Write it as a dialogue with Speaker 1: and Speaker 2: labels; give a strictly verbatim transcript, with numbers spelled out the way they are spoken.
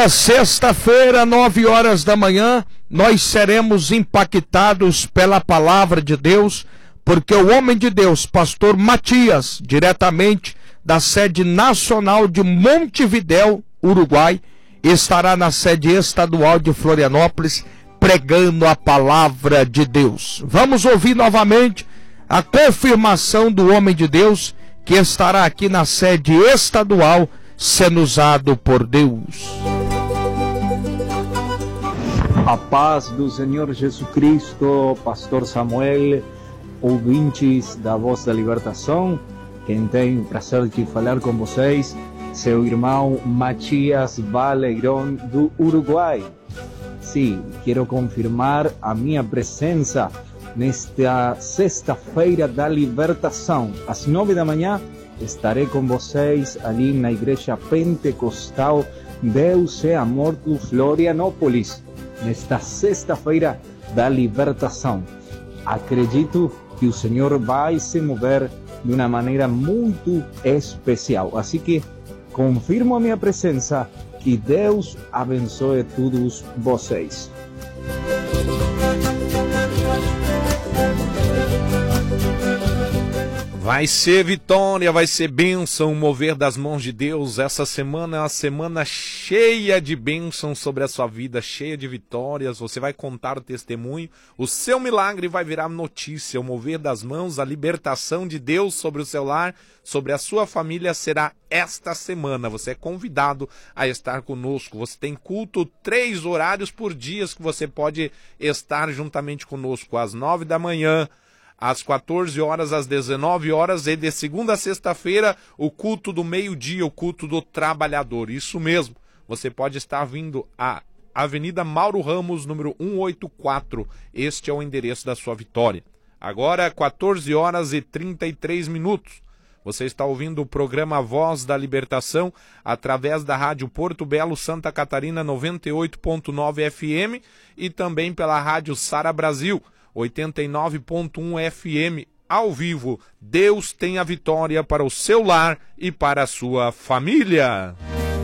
Speaker 1: é sexta-feira, nove horas da manhã, nós seremos impactados pela palavra de Deus, porque o homem de Deus, pastor Matias, diretamente da sede nacional de Montevidéu, Uruguai, estará na sede estadual de Florianópolis, pregando a palavra de Deus. Vamos ouvir novamente a confirmação do homem de Deus, que estará aqui na sede estadual, sendo usado por Deus.
Speaker 2: A paz do Senhor Jesus Cristo, Pastor Samuel, ouvintes da Voz da Libertação, quem tem o prazer de falar com vocês, seu irmão Matias Valerón do Uruguai. Sim, quero confirmar a minha presença nesta sexta-feira da Libertação, às nove da manhã. Estarei com vocês ali na Igreja Pentecostal Deus é Amor do Florianópolis, nesta sexta-feira da Libertação. Acredito que o Senhor vai se mover de uma maneira muito especial. Assim que confirmo a minha presença e Deus abençoe todos vocês.
Speaker 3: Vai ser vitória, vai ser bênção, mover das mãos de Deus. Essa semana é uma semana cheia de bênçãos sobre a sua vida, cheia de vitórias. Você vai contar o testemunho, o seu milagre vai virar notícia. O mover das mãos, a libertação de Deus sobre o seu lar, sobre a sua família será esta semana. Você é convidado a estar conosco. Você tem culto, três horários por dia que você pode estar juntamente conosco, às nove da manhã, às quatorze horas, às dezenove horas, e de segunda a sexta-feira, o culto do meio-dia, o culto do trabalhador. Isso mesmo, você pode estar vindo à Avenida Mauro Ramos, número cento e oitenta e quatro. Este é o endereço da sua vitória. Agora, quatorze horas e trinta e três minutos. Você está ouvindo o programa Voz da Libertação através da Rádio Porto Belo, Santa Catarina, noventa e oito ponto nove F M, e também pela Rádio Sara Brasil, oitenta e nove ponto um F M, ao vivo. Deus tem a vitória para o seu lar e para a sua família.